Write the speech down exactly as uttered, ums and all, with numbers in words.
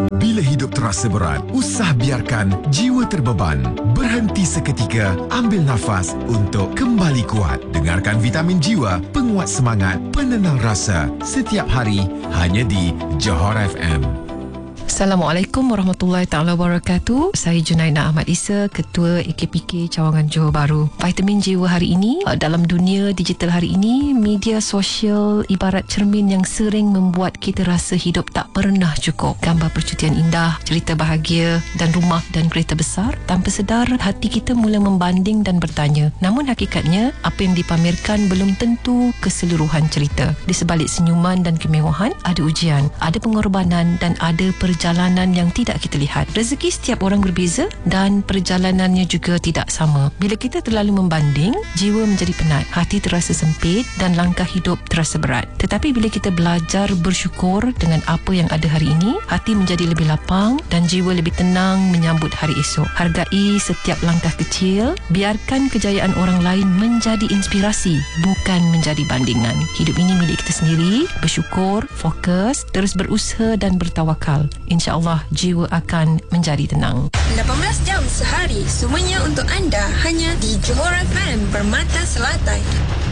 Bila hidup terasa berat, usah biarkan jiwa terbeban. Berhenti seketika, ambil nafas untuk kembali kuat. Dengarkan Vitamin Jiwa, penguat semangat, penenang rasa. Setiap hari, hanya di Johor F M. Assalamualaikum warahmatullahi taala wabarakatuh. Saya Junaina Ahmad Isa, Ketua A K P K Cawangan Johor Bahru. Vitamin Jiwa hari ini, dalam dunia digital hari ini, media sosial ibarat cermin yang sering membuat kita rasa hidup tak pernah cukup. Gambar percutian indah, cerita bahagia dan rumah dan kereta besar. Tanpa sedar, hati kita mula membanding dan bertanya. Namun hakikatnya, apa yang dipamerkan belum tentu keseluruhan cerita. Di sebalik senyuman dan kemewahan, ada ujian, ada pengorbanan dan ada perjalanan Perjalanan yang tidak kita lihat. Rezeki setiap orang berbeza dan perjalanannya juga tidak sama. Bila kita terlalu membanding, jiwa menjadi penat, hati terasa sempit dan langkah hidup terasa berat. Tetapi bila kita belajar bersyukur dengan apa yang ada hari ini, hati menjadi lebih lapang dan jiwa lebih tenang menyambut hari esok. Hargai setiap langkah kecil, biarkan kejayaan orang lain menjadi inspirasi, bukan menjadi bandingan. Hidup ini milik kita sendiri. Bersyukur, fokus, terus berusaha dan bertawakal. InsyaAllah jiwa akan menjadi tenang. lapan belas jam sehari, semuanya untuk anda hanya di Johor F M, Permata Selatan.